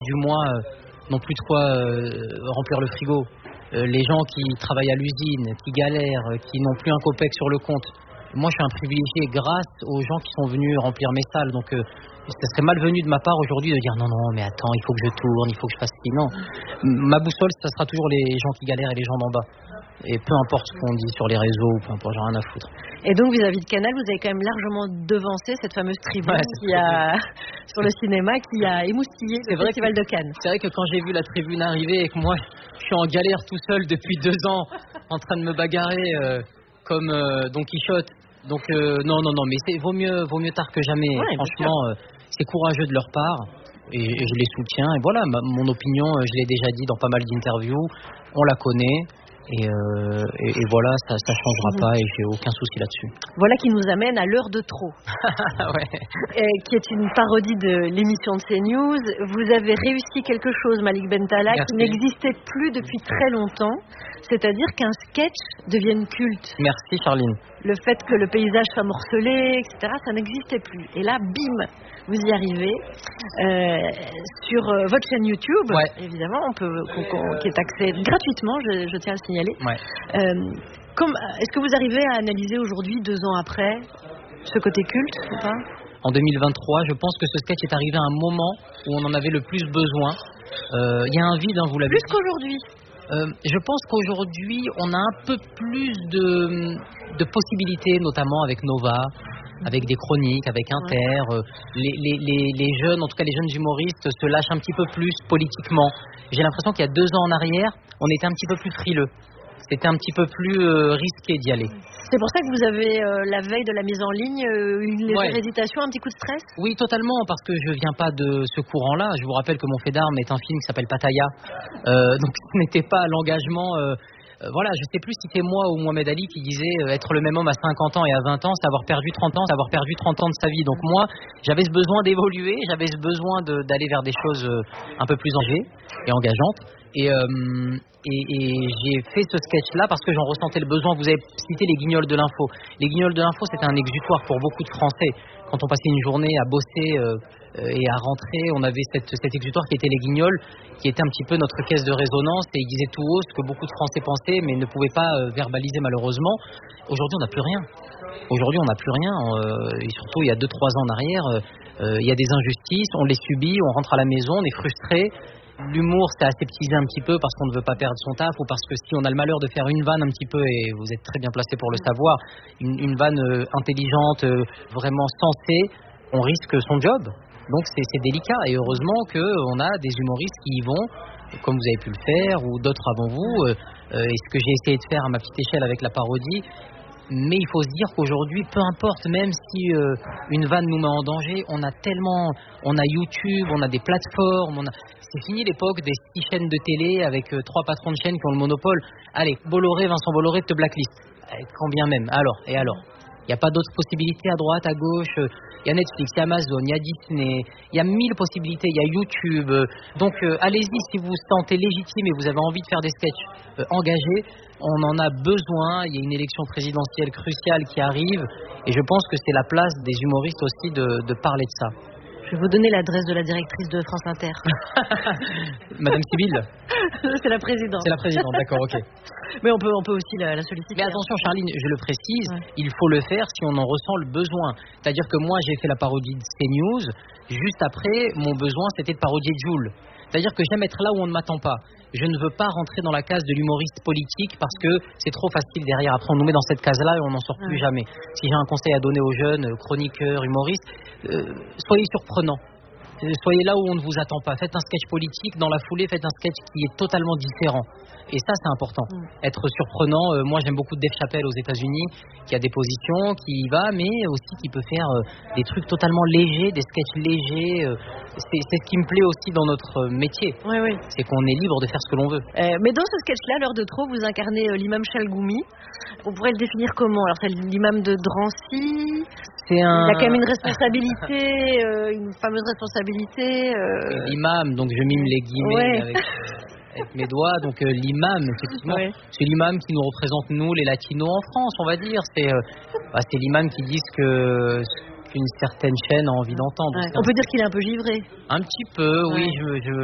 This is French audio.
du mois n'ont plus de quoi remplir le frigo. Les gens qui travaillent à l'usine, qui galèrent, qui n'ont plus un copec sur le compte. Moi, je suis un privilégié grâce aux gens qui sont venus remplir mes salles. Donc, ça serait malvenu de ma part aujourd'hui de dire non, mais attends, il faut que je tourne, il faut que je fasse ci. Non. Ma boussole, ça sera toujours les gens qui galèrent et les gens d'en bas. Et peu importe ce qu'on dit sur les réseaux, peu importe, j'ai rien à foutre. Et donc, vis-à-vis de Canal, vous avez quand même largement devancé cette fameuse tribune sur le cinéma qui a émoustillé le Festival de Cannes. C'est vrai que quand j'ai vu la tribune arriver et que moi, je suis en galère tout seul depuis 2 ans, en train de me bagarrer comme Don Quichotte. Donc non, mais vaut mieux tard que jamais. Ouais, franchement, c'est courageux de leur part et je les soutiens. Et voilà, mon opinion, je l'ai déjà dit dans pas mal d'interviews, on la connaît. Et voilà, ça changera pas et j'ai aucun souci là-dessus. Voilà qui nous amène à l'heure de trop, qui est une parodie de l'émission de CNews. Vous avez réussi quelque chose, Malik Bentala, qui n'existait plus depuis très longtemps, c'est-à-dire qu'un sketch devienne culte. Merci Charline. Le fait que le paysage soit morcelé, etc., ça n'existait plus. Et là, bim, vous y arrivez. Sur votre chaîne YouTube, évidemment, qui est accès gratuitement, je tiens à le signaler. Est-ce que vous arrivez à analyser aujourd'hui, 2 ans après, ce côté culte ou pas ? En 2023, je pense que ce sketch est arrivé à un moment où on en avait le plus besoin. Il y a un vide, vous l'avez dit. Plus qu'aujourd'hui. Je pense qu'aujourd'hui, on a un peu plus de possibilités, notamment avec Nova, avec des chroniques, avec Inter. Les jeunes, en tout cas les jeunes humoristes, se lâchent un petit peu plus politiquement. J'ai l'impression qu'il y a 2 ans en arrière, on était un petit peu plus frileux. C'était un petit peu plus risqué d'y aller. C'est pour ça que vous avez, la veille de la mise en ligne, une légère hésitation, un petit coup de stress ? Oui, totalement, parce que je viens pas de ce courant-là. Je vous rappelle que Mon fait d'armes est un film qui s'appelle Pattaya. Donc ce n'était pas l'engagement... voilà, je sais plus si c'était moi ou Mohamed Ali qui disait être le même homme à 50 ans et à 20 ans, c'est avoir perdu 30 ans, c'est avoir perdu 30 ans de sa vie. Donc moi, j'avais ce besoin d'évoluer, j'avais ce besoin d'aller vers des choses un peu plus engageantes. Et j'ai fait ce sketch-là parce que j'en ressentais le besoin. Vous avez cité les Guignols de l'info. Les Guignols de l'info, c'était un exutoire pour beaucoup de Français. Quand on passait une journée à bosser et à rentrer, on avait cet exutoire qui était les Guignols, qui était un petit peu notre caisse de résonance, et ils disaient tout haut ce que beaucoup de Français pensaient, mais ne pouvaient pas verbaliser malheureusement. Aujourd'hui, on n'a plus rien. Aujourd'hui, on n'a plus rien. Et surtout, il y a 2-3 ans en arrière, il y a des injustices, on les subit, on rentre à la maison, on est frustré. L'humour, c'est aseptisé un petit peu parce qu'on ne veut pas perdre son taf, ou parce que si on a le malheur de faire une vanne un petit peu, et vous êtes très bien placé pour le savoir, une vanne intelligente, vraiment sensée, on risque son job. Donc c'est délicat, et heureusement qu'on a des humoristes qui y vont, comme vous avez pu le faire, ou d'autres avant vous, et ce que j'ai essayé de faire à ma petite échelle avec la parodie. Mais il faut se dire qu'aujourd'hui, peu importe, même si une vanne nous met en danger, on a YouTube, on a des plateformes, c'est fini l'époque des 6 chaînes de télé avec 3 patrons de chaînes qui ont le monopole. Allez, Vincent Bolloré te blacklist. Quand bien même. Il n'y a pas d'autres possibilités à droite, à gauche. Il y a Netflix, il y a Amazon, il y a Disney, il y a 1000 possibilités, il y a YouTube. Donc allez-y si vous vous sentez légitime et vous avez envie de faire des sketchs engagés. On en a besoin. Il y a une élection présidentielle cruciale qui arrive, et je pense que c'est la place des humoristes aussi de parler de ça. Je vais vous donner l'adresse de la directrice de France Inter. Madame Sibylle. C'est la présidente. C'est la présidente, d'accord, ok. Mais on peut aussi la solliciter. Mais attention Charline, je le précise, il faut le faire si on en ressent le besoin. C'est-à-dire que moi j'ai fait la parodie de CNews, juste après mon besoin c'était de parodier Jul. C'est-à-dire que j'aime être là où on ne m'attend pas. Je ne veux pas rentrer dans la case de l'humoriste politique parce que c'est trop facile derrière. Après, on nous met dans cette case-là et on n'en sort plus jamais. Si j'ai un conseil à donner aux jeunes, chroniqueurs, humoristes, soyez surprenants. Soyez là où on ne vous attend pas. Faites un sketch politique, dans la foulée, faites un sketch qui est totalement différent. Et ça, c'est important. Être surprenant. Moi, j'aime beaucoup Dave Chappelle aux États-Unis, qui a des positions, qui y va, mais aussi qui peut faire des trucs totalement légers, des sketchs légers. C'est ce qui me plaît aussi dans notre métier. Oui. C'est qu'on est libre de faire ce que l'on veut. Mais dans ce sketch-là, l'heure de trop, vous incarnez l'imam Chalgoumi. On pourrait le définir comment ? Alors, c'est l'imam de Drancy. Il a quand même une responsabilité, une fameuse responsabilité. L'imam, donc je mime les guillemets avec mes doigts. Donc l'imam, effectivement, c'est l'imam qui nous représente, nous, les latinos en France, on va dire. C'est l'imam qui dit qu'une certaine chaîne a envie d'entendre. On peut dire qu'il est un peu givré. Un petit peu, oui.